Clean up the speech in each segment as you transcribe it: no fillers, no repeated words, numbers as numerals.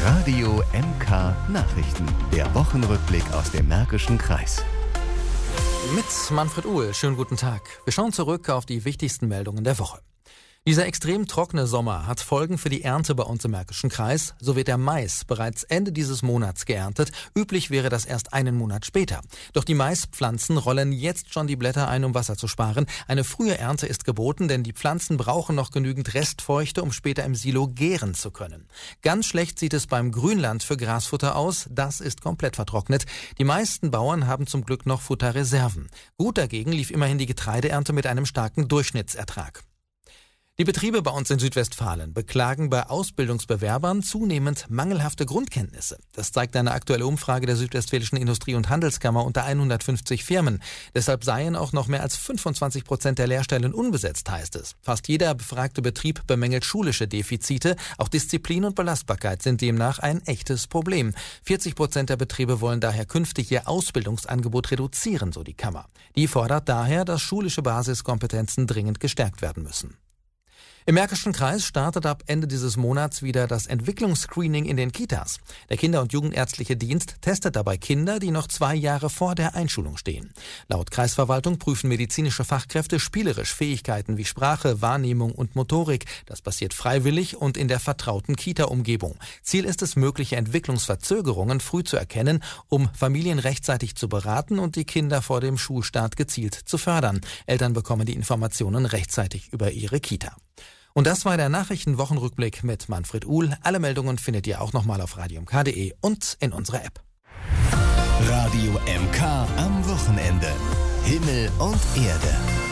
Radio MK Nachrichten. Der Wochenrückblick aus dem Märkischen Kreis. Mit Manfred Uhl, schönen guten Tag. Wir schauen zurück auf die wichtigsten Meldungen der Woche. Dieser extrem trockene Sommer hat Folgen für die Ernte bei uns im Märkischen Kreis. So wird der Mais bereits Ende dieses Monats geerntet. Üblich wäre das erst einen Monat später. Doch die Maispflanzen rollen jetzt schon die Blätter ein, um Wasser zu sparen. Eine frühe Ernte ist geboten, denn die Pflanzen brauchen noch genügend Restfeuchte, um später im Silo gären zu können. Ganz schlecht sieht es beim Grünland für Grasfutter aus. Das ist komplett vertrocknet. Die meisten Bauern haben zum Glück noch Futterreserven. Gut dagegen lief immerhin die Getreideernte mit einem starken Durchschnittsertrag. Die Betriebe bei uns in Südwestfalen beklagen bei Ausbildungsbewerbern zunehmend mangelhafte Grundkenntnisse. Das zeigt eine aktuelle Umfrage der Südwestfälischen Industrie- und Handelskammer unter 150 Firmen. Deshalb seien auch noch mehr als 25% der Lehrstellen unbesetzt, heißt es. Fast jeder befragte Betrieb bemängelt schulische Defizite. Auch Disziplin und Belastbarkeit sind demnach ein echtes Problem. 40% der Betriebe wollen daher künftig ihr Ausbildungsangebot reduzieren, so die Kammer. Die fordert daher, dass schulische Basiskompetenzen dringend gestärkt werden müssen. Im Märkischen Kreis startet ab Ende dieses Monats wieder das Entwicklungsscreening in den Kitas. Der Kinder- und Jugendärztliche Dienst testet dabei Kinder, die noch 2 Jahre vor der Einschulung stehen. Laut Kreisverwaltung prüfen medizinische Fachkräfte spielerisch Fähigkeiten wie Sprache, Wahrnehmung und Motorik. Das passiert freiwillig und in der vertrauten Kita-Umgebung. Ziel ist es, mögliche Entwicklungsverzögerungen früh zu erkennen, um Familien rechtzeitig zu beraten und die Kinder vor dem Schulstart gezielt zu fördern. Eltern bekommen die Informationen rechtzeitig über ihre Kita. Und das war der Nachrichtenwochenrückblick mit Manfred Uhl. Alle Meldungen findet ihr auch nochmal auf radiomk.de und in unserer App. Radio MK am Wochenende. Himmel und Erde.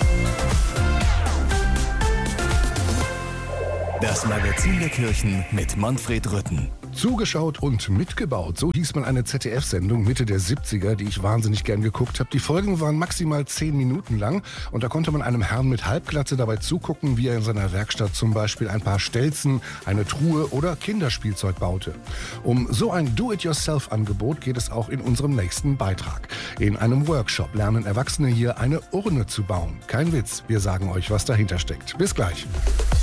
Das Magazin der Kirchen mit Manfred Rütten. Zugeschaut und mitgebaut, so hieß mal eine ZDF-Sendung Mitte der 70er, die ich wahnsinnig gern geguckt habe. Die Folgen waren maximal 10 Minuten lang und da konnte man einem Herrn mit Halbglatze dabei zugucken, wie er in seiner Werkstatt zum Beispiel ein paar Stelzen, eine Truhe oder Kinderspielzeug baute. Um so ein Do-it-yourself-Angebot geht es auch in unserem nächsten Beitrag. In einem Workshop lernen Erwachsene hier eine Urne zu bauen. Kein Witz, wir sagen euch, was dahinter steckt. Bis gleich.